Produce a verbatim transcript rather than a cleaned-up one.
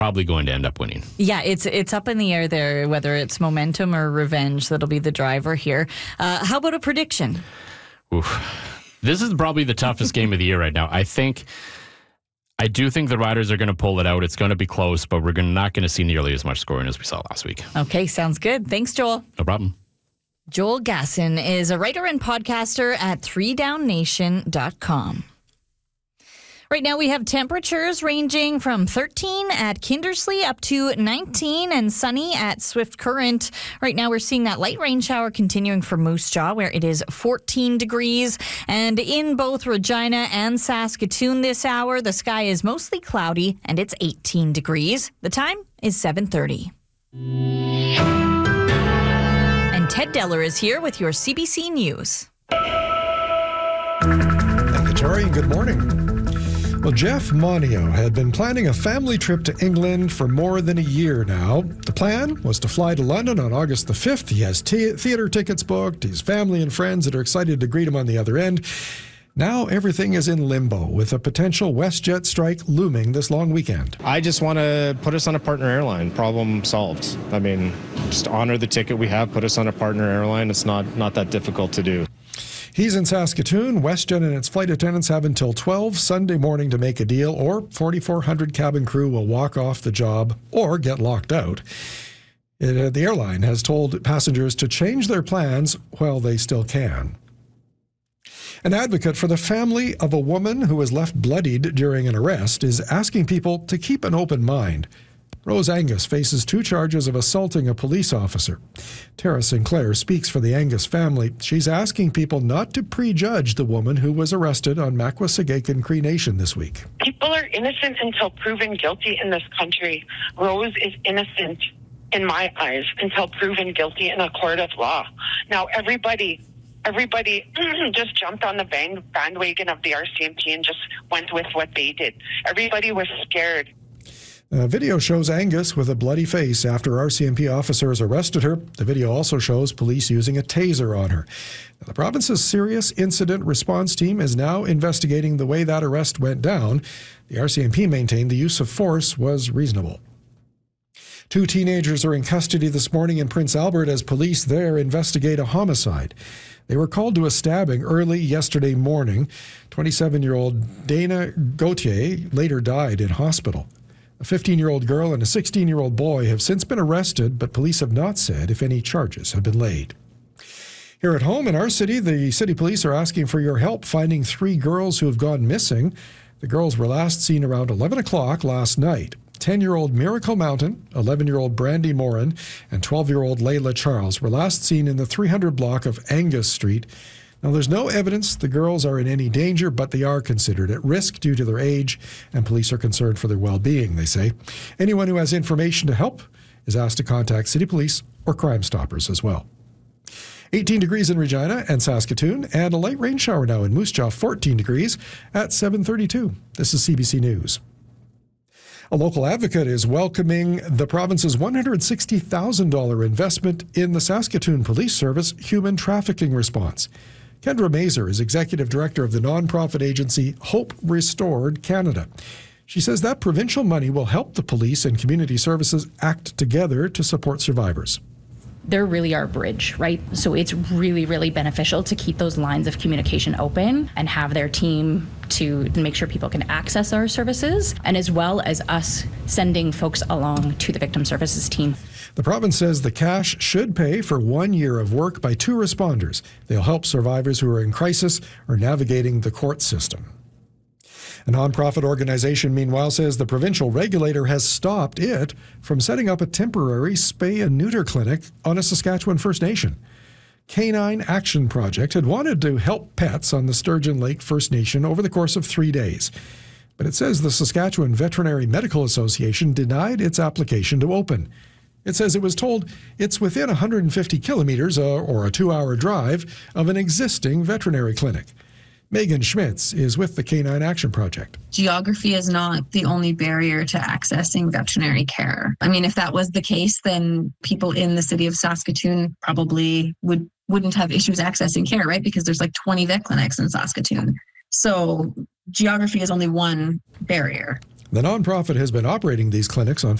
probably going to end up winning. Yeah, it's it's up in the air there, whether it's momentum or revenge that'll be the driver here. Uh, how about a prediction? Oof. This is probably the toughest game of the year right now. I think, I do think the Riders are going to pull it out. It's going to be close, but we're gonna, not going to see nearly as much scoring as we saw last week. Okay, sounds good. Thanks, Joel. No problem. Joel Gasson is a writer and podcaster at three down nation dot com. Right now we have temperatures ranging from thirteen at Kindersley up to nineteen and sunny at Swift Current. Right now we're seeing that light rain shower continuing for Moose Jaw where it is fourteen degrees. And in both Regina and Saskatoon this hour, the sky is mostly cloudy and it's eighteen degrees. The time is seven thirty. And Ted Deller is here with your C B C News. Thank you, Tori. Good morning. Well, Jeff Monio had been planning a family trip to England for more than a year now. The plan was to fly to London on August the fifth. He has t- theater tickets booked, his family and friends that are excited to greet him on the other end. Now everything is in limbo with a potential WestJet strike looming this long weekend. I just want to put us on a partner airline. Problem solved. I mean, just honor the ticket we have, put us on a partner airline. It's not, not that difficult to do. He's in Saskatoon. WestJet and its flight attendants have until twelve Sunday morning to make a deal, or forty-four hundred cabin crew will walk off the job or get locked out. It, uh, the airline has told passengers to change their plans while they still can. An advocate for the family of a woman who was left bloodied during an arrest is asking people to keep an open mind. Rose Angus faces two charges of assaulting a police officer. Tara Sinclair speaks for the Angus family. She's asking people not to prejudge the woman who was arrested on Makwasagaken Cree Nation this week. People are innocent until proven guilty in this country. Rose is innocent in my eyes until proven guilty in a court of law. Now, everybody... Everybody just jumped on the band, bandwagon of the R C M P and just went with what they did. Everybody was scared. A video shows Angus with a bloody face after R C M P officers arrested her. The video also shows police using a taser on her. Now, the province's Serious Incident Response Team is now investigating the way that arrest went down. The R C M P maintained the use of force was reasonable. Two teenagers are in custody this morning in Prince Albert as police there investigate a homicide. They were called to a stabbing early yesterday morning. twenty-seven-year-old Dana Gauthier later died in hospital. A fifteen-year-old girl and a sixteen-year-old boy have since been arrested, but police have not said if any charges have been laid. Here at home in our city, the city police are asking for your help finding three girls who have gone missing. The girls were last seen around eleven o'clock last night. ten-year-old Miracle Mountain, eleven-year-old Brandy Morin, and twelve-year-old Layla Charles were last seen in the three hundred block of Angus Street. Now, there's no evidence the girls are in any danger, but they are considered at risk due to their age, and police are concerned for their well-being, they say. Anyone who has information to help is asked to contact City Police or Crime Stoppers as well. eighteen degrees in Regina and Saskatoon, and a light rain shower now in Moose Jaw, fourteen degrees at seven thirty-two. This is C B C News. A local advocate is welcoming the province's one hundred sixty thousand dollars investment in the Saskatoon Police Service human trafficking response. Kendra Mazer is executive director of the nonprofit agency Hope Restored Canada. She says that provincial money will help the police and community services act together to support survivors. They're really our bridge, right? So it's really, really beneficial to keep those lines of communication open and have their team to make sure people can access our services, and as well as us sending folks along to the victim services team. The province says the cash should pay for one year of work by two responders. They'll help survivors who are in crisis or navigating the court system. A nonprofit organization, meanwhile, says the provincial regulator has stopped it from setting up a temporary spay and neuter clinic on a Saskatchewan First Nation. Canine Action Project had wanted to help pets on the Sturgeon Lake First Nation over the course of three days. But it says the Saskatchewan Veterinary Medical Association denied its application to open. It says it was told it's within one hundred fifty kilometers, uh, or a two-hour drive, of an existing veterinary clinic. Megan Schmitz is with the Canine Action Project. Geography is not the only barrier to accessing veterinary care. I mean, if that was the case, then people in the city of Saskatoon probably would, wouldn't have issues accessing care, right? Because there's like twenty vet clinics in Saskatoon. So geography is only one barrier. The nonprofit has been operating these clinics on